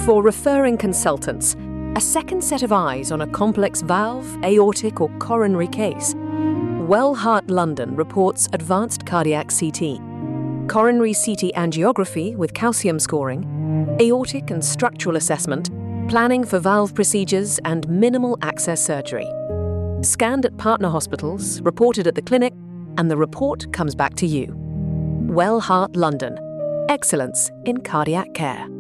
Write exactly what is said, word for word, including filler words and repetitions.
For referring consultants, a second set of eyes on a complex valve, aortic or coronary case, Well Heart London reports advanced cardiac C T, coronary C T angiography with calcium scoring, aortic and structural assessment, planning for valve procedures and minimal access surgery. Scanned at partner hospitals, reported at the clinic, and the report comes back to you. Well Heart London. Excellence in cardiac care.